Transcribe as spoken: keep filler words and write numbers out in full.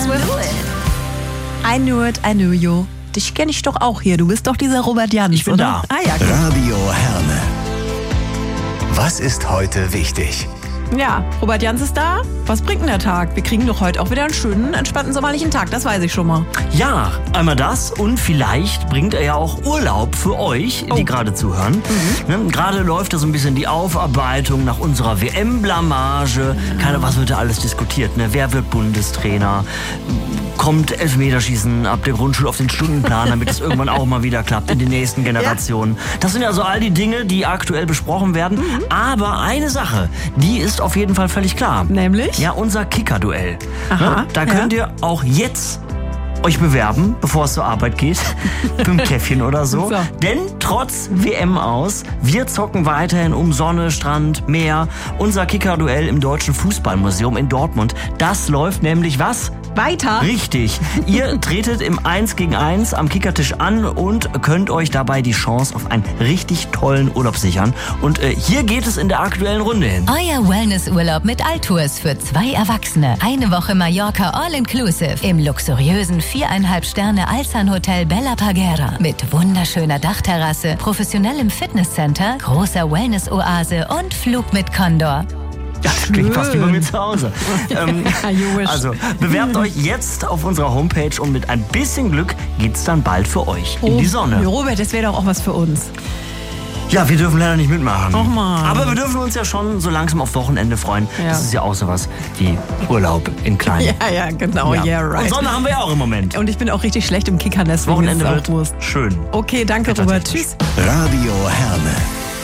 Swift. I knew it, I knew you. Dich kenne ich doch auch hier. Du bist doch dieser Robert Jans, Ich bin oder? da. Ah, ja, gut. Radio Herne. Was ist heute wichtig? Ja, Robert Jans ist da. Was bringt denn der Tag? Wir kriegen doch heute auch wieder einen schönen, entspannten sommerlichen Tag. Das weiß ich schon mal. Ja, einmal das und vielleicht bringt er ja auch Urlaub für euch, die Oh. gerade zuhören. Ne, gerade läuft da so ein bisschen die Aufarbeitung nach unserer W M-Blamage. Keiner, was wird da alles diskutiert? Ne? Wer wird Bundestrainer? Kommt Elfmeterschießen ab der Grundschule auf den Stundenplan, damit es irgendwann auch mal wieder klappt in den nächsten Generationen. Das sind ja so all die Dinge, die aktuell besprochen werden. Aber eine Sache, die ist auf jeden Fall völlig klar. Nämlich? Ja, unser Kicker-Duell. Aha, Ne? Da ja. könnt ihr auch jetzt euch bewerben, bevor es zur Arbeit geht, mit einem Käffchen oder so. So. Denn trotz W M aus, wir zocken weiterhin um Sonne, Strand, Meer. Unser Kicker-Duell im Deutschen Fußballmuseum in Dortmund, das läuft nämlich was? Weiter? Richtig. Ihr tretet im eins gegen eins am Kickertisch an und könnt euch dabei die Chance auf einen richtig tollen Urlaub sichern. Und äh, hier geht es in der aktuellen Runde hin. Euer Wellnessurlaub mit Altours für zwei Erwachsene. Eine Woche Mallorca All-Inclusive im luxuriösen viereinhalb Sterne Alsan Hotel Bella Parguera mit wunderschöner Dachterrasse, professionellem Fitnesscenter, großer Wellness-Oase und Flug mit Condor. Das klingt fast wie bei mir zu Hause. Ähm, you wish. also bewerbt euch jetzt auf unserer Homepage und mit ein bisschen Glück geht's dann bald für euch in die Sonne. Robert, das wäre doch auch was für uns. Ja, wir dürfen leider nicht mitmachen. Och, Mann. Aber wir dürfen uns ja schon so langsam auf Wochenende freuen. Ja. Das ist ja auch sowas wie Urlaub in klein. Ja, ja, genau, yeah, right. Und Sonne haben wir ja auch im Moment. Und ich bin auch richtig schlecht im Kickern, deswegen Wochenende ist es wird auch Wurst. schön. Okay, danke, Robert. Tschüss. Radio Herne.